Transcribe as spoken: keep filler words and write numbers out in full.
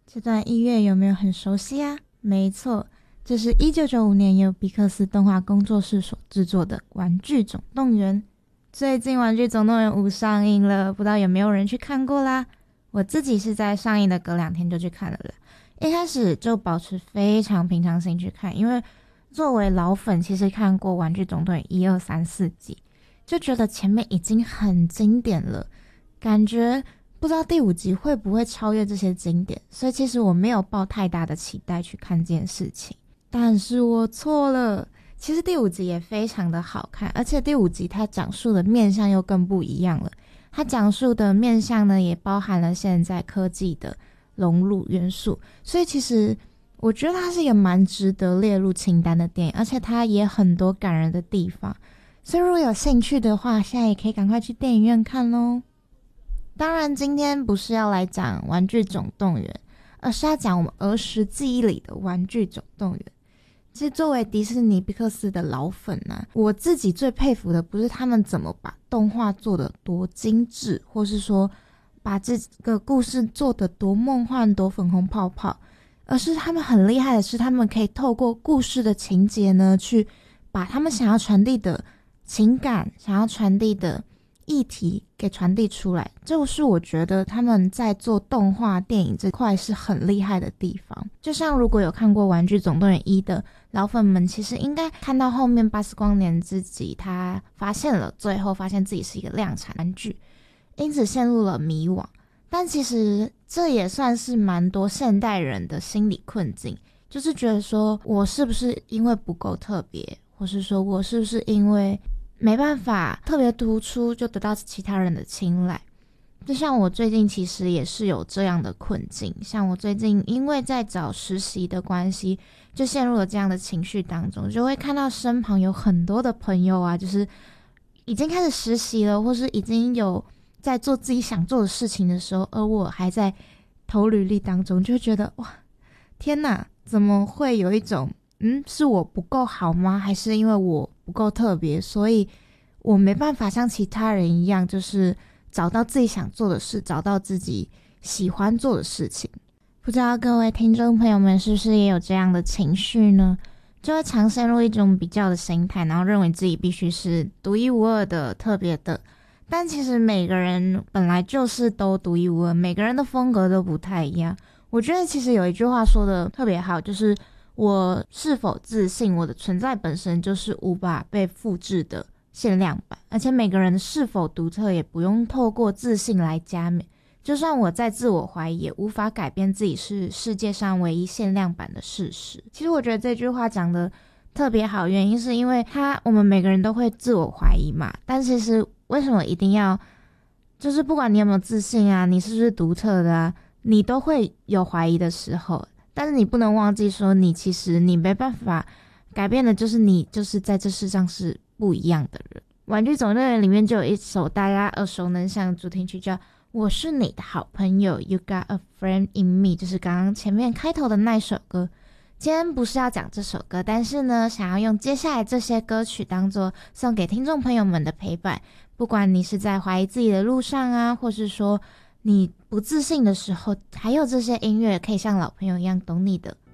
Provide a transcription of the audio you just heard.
这段音乐有没有很熟悉啊？没错，这是一九九五年由皮克斯动画工作室所制作的《玩具总动员》。最近《玩具总动员五》上映了，不知道有没有人去看过啦？我自己是在上映的隔两天就去看了啦。一开始就保持非常平常心去看，因为作为老粉，其实看过《玩具总动员》一二三四集，就觉得前面已经很经典了，感觉不知道第五集会不会超越这些经典，所以其实我没有抱太大的期待去看这件事情。但是我错了，其实第五集也非常的好看，而且第五集它讲述的面向又更不一样了。它讲述的面向呢，也包含了现在科技的融入元素，所以其实我觉得它是一个蛮值得列入清单的电影，而且它也很多感人的地方。所以如果有兴趣的话，现在也可以赶快去电影院看咯。当然今天不是要来讲玩具总动员，而是要讲我们儿时记忆里的玩具总动员。其实作为迪士尼皮克斯的老粉啊，我自己最佩服的不是他们怎么把动画做得多精致，或是说把这个故事做得多梦幻多粉红泡泡，而是他们很厉害的是他们可以透过故事的情节呢，去把他们想要传递的情感想要传递的议题给传递出来，这就是我觉得他们在做动画电影这块是很厉害的地方。就像如果有看过《玩具总动员一》的老粉们，其实应该看到后面巴斯光年自己他发现了，最后发现自己是一个量产玩具，因此陷入了迷惘。但其实这也算是蛮多现代人的心理困境，就是觉得说我是不是因为不够特别，或是说我是不是因为没办法特别突出就得到其他人的青睐。就像我最近其实也是有这样的困境，像我最近因为在找实习的关系，就陷入了这样的情绪当中，就会看到身旁有很多的朋友啊，就是已经开始实习了，或是已经有在做自己想做的事情的时候，而我还在投履历当中，就会觉得哇，天哪，怎么会有一种嗯，是我不够好吗？还是因为我不够特别，所以我没办法像其他人一样，就是找到自己想做的事，找到自己喜欢做的事情。不知道各位听众朋友们是不是也有这样的情绪呢？就会常陷入一种比较的心态，然后认为自己必须是独一无二的、特别的。但其实每个人本来就是都独一无二，每个人的风格都不太一样。我觉得其实有一句话说的特别好，就是我是否自信，我的存在本身就是无法被复制的限量版，而且每个人是否独特也不用透过自信来加冕。就算我在自我怀疑，也无法改变自己是世界上唯一限量版的事实。其实我觉得这句话讲的特别好，原因是因为他我们每个人都会自我怀疑嘛，但其实为什么一定要就是不管你有没有自信啊，你是不是独特的啊，你都会有怀疑的时候，但是你不能忘记说你其实你没办法改变的就是你就是在这世上是不一样的人。玩具总动员里面就有一首大家耳熟能详的主题曲叫我是你的好朋友 You got a friend in me， 就是刚刚前面开头的那首歌。今天不是要讲这首歌，但是呢想要用接下来这些歌曲当做送给听众朋友们的陪伴，不管你是在怀疑自己的路上啊，或是说你不自信的时候，还有这些音乐可以像老朋友一样懂你的